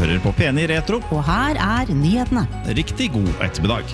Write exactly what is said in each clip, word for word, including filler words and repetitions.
hører på P ni Retro. Og her er nyhetene. Riktig god ettermiddag.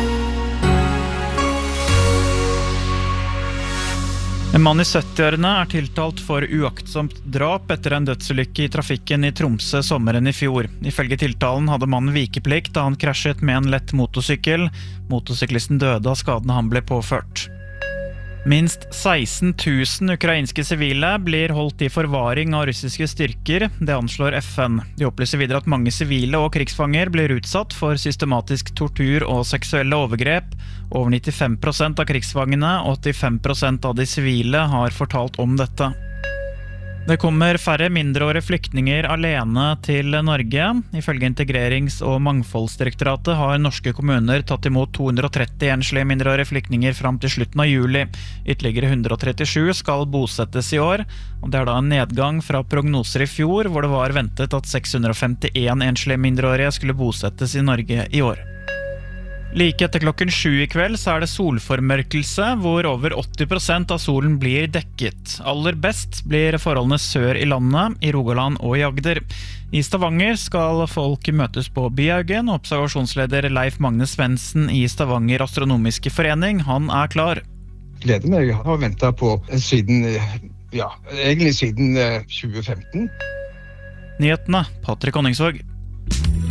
En mann i syttiårene er tiltalt for uaktsomt drap etter en dødsulykke i trafikken i Tromsø sommeren i fjor. Ifølge tiltalen hadde mannen vikeplikt da han krasjet med en lett motorsykkel. Motorsyklisten døde av skadene han ble påført. Minst seksten tusen ukrainske sivile blir holdt i forvaring av russiske styrker, det anslår F N. De opplyser videre at mange sivile og krigsfanger blir utsatt for systematisk tortur og seksuelle overgrep. Over nittifem prosent av krigsfangene og åttifem prosent av de sivile har fortalt om dette. Det kommer færre mindreårige flyktninger alene til Norge. Ifølge Integrerings- og Mangfoldsdirektoratet har norske kommuner tatt imot to hundre og tretti enslige mindreårige flyktninger fram til slutten av juli. Ytterligere hundre og trettisju skal bosettes i år, og det er da en nedgang fra prognoser i fjor, hvor det var ventet at seks hundre og femtien enslige mindreårige skulle bosettes i Norge i år. Like etter klokken sju i kveld så er det solformørkelse, hvor over åtti prosent av solen blir dekket. Aller best blir forholdene sør i landet, i Rogaland og i Agder. I Stavanger skal folk møtes på Byhaugen, og observasjonsleder Leif Magne Svendsen i Stavanger Astronomiske Forening, han er klar. Gleder meg, jeg har ventet på siden, ja, egentlig siden tjue femten. Nyhetene, Patrick Honningsvåg.